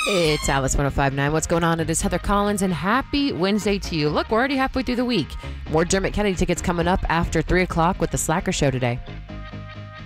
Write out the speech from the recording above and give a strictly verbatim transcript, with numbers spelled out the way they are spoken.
It's Alice one oh five point nine. What's going on? It is Heather Collins, and happy Wednesday to you. Look, we're already halfway through the week. More Dermot Kennedy tickets coming up after three o'clock with the Slacker Show today.